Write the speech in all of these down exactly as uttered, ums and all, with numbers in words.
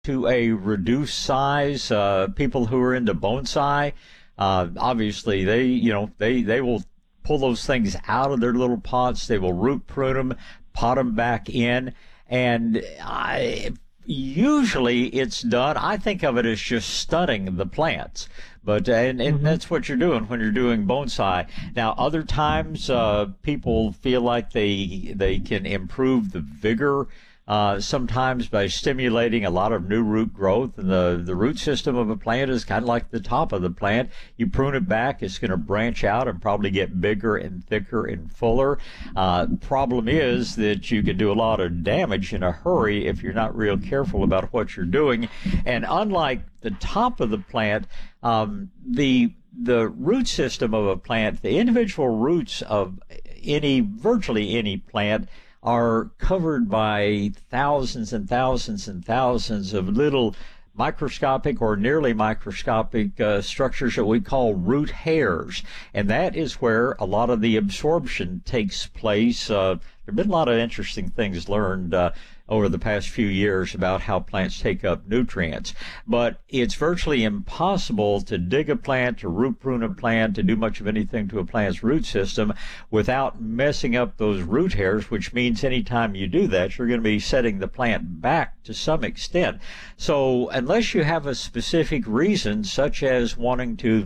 to a reduced size. Uh, people who are into bonsai, uh, obviously they, you know, they, they will pull those things out of their little pots. They will root prune them, pot them back in. And I, usually it's done, I think of it as just stunning the plants. But and, and Mm-hmm. that's what you're doing when you're doing bonsai. Now, other times uh, people feel like they they can improve the vigor uh, sometimes by stimulating a lot of new root growth. And the the root system of a plant is kind of like the top of the plant. You prune it back, it's going to branch out and probably get bigger and thicker and fuller. Uh, problem is that you can do a lot of damage in a hurry if you're not real careful about what you're doing. And unlike the top of the plant, um, the the root system of a plant, the individual roots of any virtually any plant are covered by thousands and thousands and thousands of little microscopic or nearly microscopic uh, structures that we call root hairs. And that is where a lot of the absorption takes place. Uh, there have been a lot of interesting things learned uh, over the past few years about how plants take up nutrients. But it's virtually impossible to dig a plant, to root prune a plant, to do much of anything to a plant's root system without messing up those root hairs, which means anytime you do that, you're going to be setting the plant back to some extent. So unless you have a specific reason, such as wanting to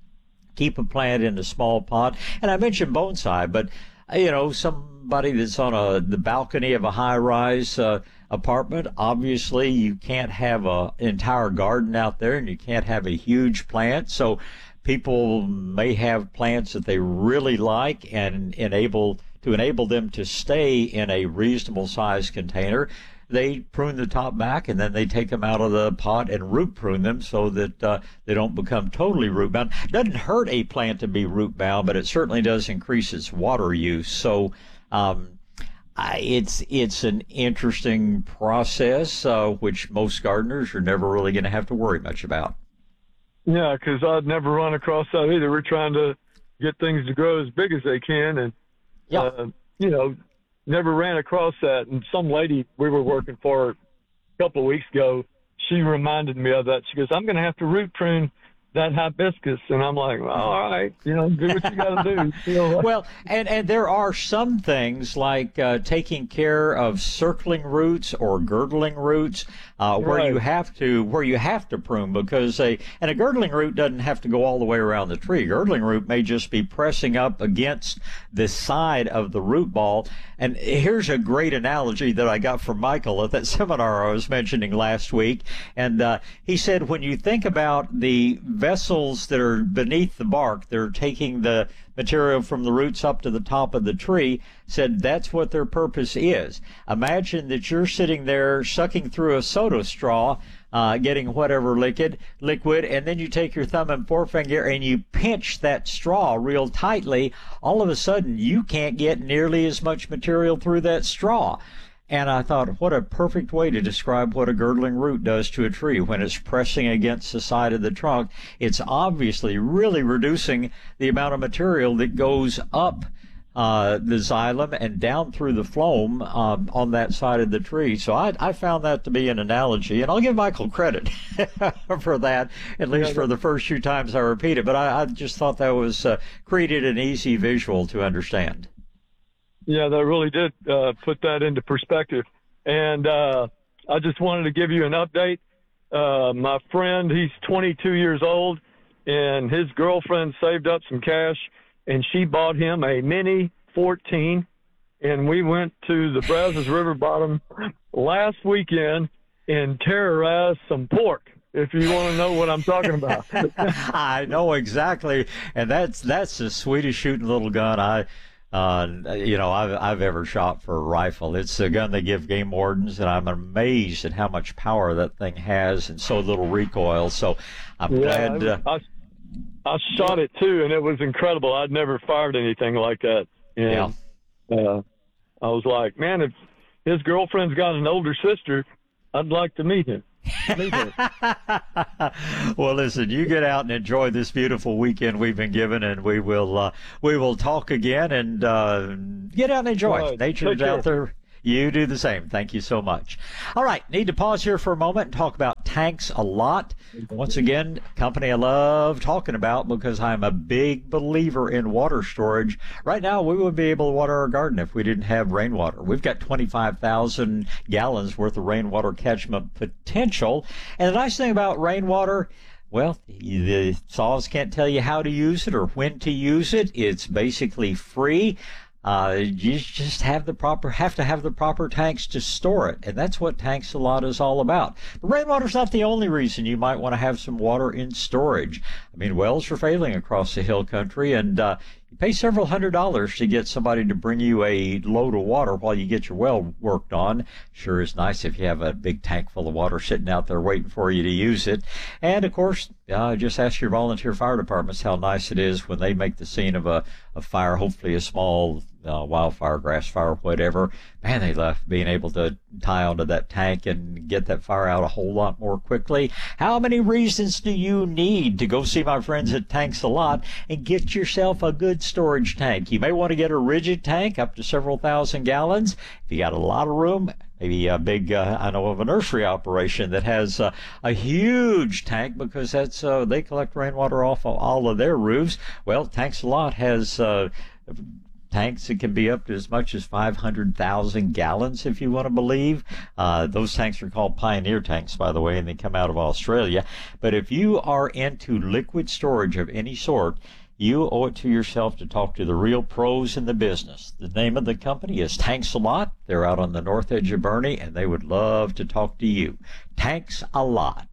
keep a plant in a small pot, and I mentioned bonsai, but you know, somebody that's on a the balcony of a high-rise uh, apartment, obviously you can't have a, an entire garden out there, and you can't have a huge plant. So people may have plants that they really like, and enable to enable them to stay in a reasonable size container, they prune the top back, and then they take them out of the pot and root prune them so that uh, they don't become totally root bound. It doesn't hurt a plant to be root bound, but it certainly does increase its water use. So um, I, it's it's an interesting process, uh, which most gardeners are never really going to have to worry much about. Yeah, because I'd never run across that either. We're trying to get things to grow as big as they can, and Yeah. uh, you know, never ran across that. And some lady we were working for a couple of weeks ago, she reminded me of that. She goes, I'm going to have to root prune that hibiscus. And I'm like, well, all right, you know, do what you got to do. You know, Well, and, and there are some things like uh, taking care of circling roots or girdling roots uh, where Right. you have to where you have to prune, because a and a girdling root doesn't have to go all the way around the tree. Girdling root may just be pressing up against the side of the root ball. And here's a great analogy that I got from Michael at that seminar I was mentioning last week. And uh, he said, when you think about the vessels that are beneath the bark, they're taking the material from the roots up to the top of the tree, said that's what their purpose is. Imagine that you're sitting there sucking through a soda straw, uh, getting whatever liquid, liquid, and then you take your thumb and forefinger and you pinch that straw real tightly. All of a sudden, you can't get nearly as much material through that straw. And I thought, what a perfect way to describe what a girdling root does to a tree when it's pressing against the side of the trunk. It's obviously really reducing the amount of material that goes up uh, the xylem and down through the phloem um, on that side of the tree. So I, I found that to be an analogy, and I'll give Michael credit for that, at least Yeah, for the first few times I repeat it. But I, I just thought that was uh, created an easy visual to understand. Yeah, that really did uh, put that into perspective. And uh, I just wanted to give you an update. Uh, my friend, he's twenty-two years old, and his girlfriend saved up some cash, and she bought him a Mini fourteen. And we went to the Brazos River bottom last weekend and terrorized some pork, if you want to know what I'm talking about. I know exactly, and that's that's the sweetest shooting little gun I, uh, you know, I've I've ever shot for a rifle. It's a gun they give game wardens, and I'm amazed at how much power that thing has and so little recoil. So I'm Yeah, glad. Uh, I, I shot it too, and it was incredible. I'd never fired anything like that. And, Yeah. Uh, I was like, man, if his girlfriend's got an older sister, I'd like to meet him. Meet her. Well, listen, you get out and enjoy this beautiful weekend we've been given, and we will uh, we will talk again, and uh, get out and enjoy. Right. Nature's Take out care. there. You do the same. Thank you so much. All right, need to pause here for a moment and talk about Tanks a Lot. Once again, company I love talking about because I'm a big believer in water storage. Right now, we wouldn't be able to water our garden if we didn't have rainwater. We've got twenty-five thousand gallons worth of rainwater catchment potential. And the nice thing about rainwater, well, the saws can't tell you how to use it or when to use it. It's basically free. Uh, you just have the proper, have to have the proper tanks to store it. And that's what Tanks a Lot is all about. But rainwater's not the only reason you might want to have some water in storage. I mean, wells are failing across the hill country, and uh, you pay several hundred dollars to get somebody to bring you a load of water while you get your well worked on. Sure is nice if you have a big tank full of water sitting out there waiting for you to use it. And of course, uh, just ask your volunteer fire departments how nice it is when they make the scene of a, a fire, hopefully a small uh, wildfire, grass fire, whatever. Man, they love being able to tie onto that tank and get that fire out a whole lot more quickly. How many reasons do you need to go see my friends at Tanks a Lot and get yourself a good storage tank? You may want to get a rigid tank up to several thousand gallons. If you got a lot of room, maybe a big, uh, I know of a nursery operation that has uh, a huge tank because that's uh, they collect rainwater off of all of their roofs. Well, Tanks a Lot has uh, tanks that can be up to as much as five hundred thousand gallons, if you want to believe. Uh, those tanks are called Pioneer tanks, by the way, and they come out of Australia. But if you are into liquid storage of any sort, you owe it to yourself to talk to the real pros in the business. The name of the company is Tanks a Lot. They're out on the north edge of Boerne, and they would love to talk to you. Tanks a Lot.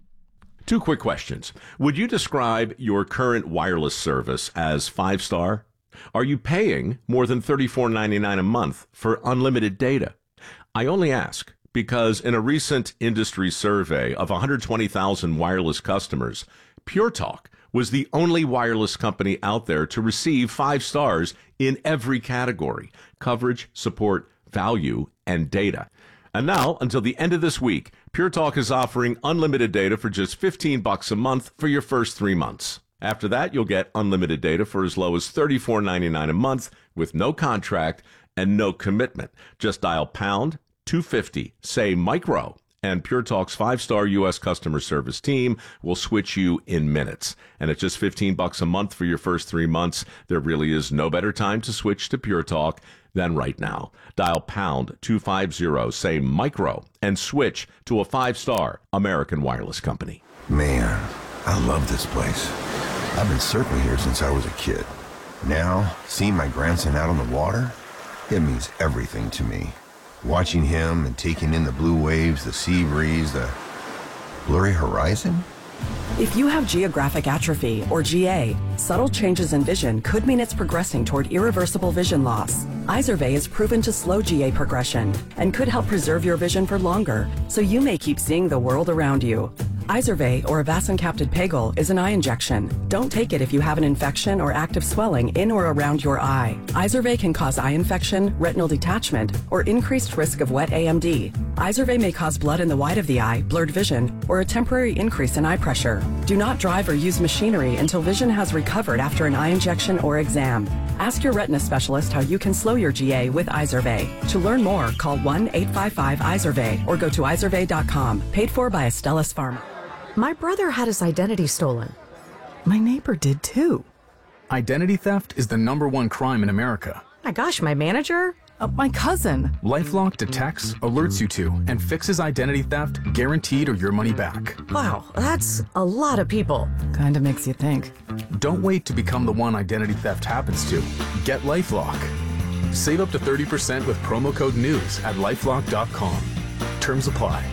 Two quick questions. Would you describe your current wireless service as five-star? Are you paying more than thirty-four ninety-nine a month for unlimited data? I only ask because in a recent industry survey of one hundred twenty thousand wireless customers, Pure Talk was the only wireless company out there to receive five stars in every category: coverage, support, value, and data. And now, until the end of this week, Pure Talk is offering unlimited data for just fifteen bucks a month for your first three months. After that, you'll get unlimited data for as low as thirty-four ninety-nine a month with no contract and no commitment. Just dial pound two fifty, say micro, and Pure Talk's five-star U S customer service team will switch you in minutes. And at just fifteen bucks a month for your first three months, there really is no better time to switch to Pure Talk than right now. Dial pound two fifty, say micro, and switch to a five-star American wireless company. Man, I love this place. I've been surfing here since I was a kid. Now, seeing my grandson out on the water, it means everything to me. Watching him and taking in the blue waves, the sea breeze, the blurry horizon. If you have geographic atrophy, or G A, subtle changes in vision could mean it's progressing toward irreversible vision loss. Izervay is proven to slow G A progression and could help preserve your vision for longer, so you may keep seeing the world around you. Izervay, or avacincaptad pegol, is an eye injection. Don't take it if you have an infection or active swelling in or around your eye. Izervay can cause eye infection, retinal detachment, or increased risk of wet A M D. Izervay may cause blood in the white of the eye, blurred vision, or a temporary increase in eye pressure. Do not drive or use machinery until vision has recovered after an eye injection or exam. Ask your retina specialist how you can slow your G A with Izervay. To learn more, call one eight five five Izervay or go to izervay dot com. Paid for by Astellas Pharma. My brother had his identity stolen. My neighbor did too. Identity theft is the number one crime in America. My gosh, my manager? Uh, my cousin. LifeLock detects, alerts you to, and fixes identity theft, guaranteed or your money back. Wow, that's a lot of people. Kinda makes you think. Don't wait to become the one identity theft happens to. Get LifeLock. Save up to thirty percent with promo code NEWS at lifelock dot com. Terms apply.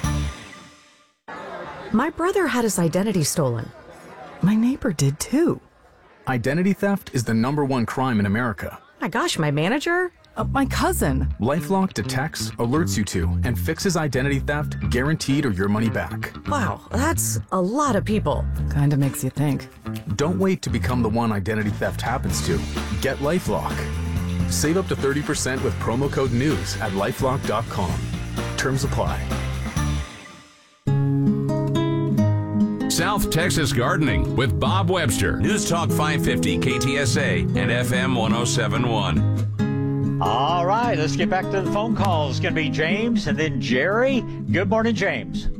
My brother had his identity stolen. My neighbor did too. Identity theft is the number one crime in America. My gosh, my manager? Uh, my cousin. LifeLock detects, alerts you to, and fixes identity theft, guaranteed or your money back. Wow, that's a lot of people. Kinda makes you think. Don't wait to become the one identity theft happens to. Get LifeLock. Save up to thirty percent with promo code NEWS at lifelock dot com. Terms apply. South Texas Gardening with Bob Webster. News Talk five fifty K T S A and F M one oh seven point one. All right, let's get back to the phone calls. It's going to be James and then Jerry. Good morning, James.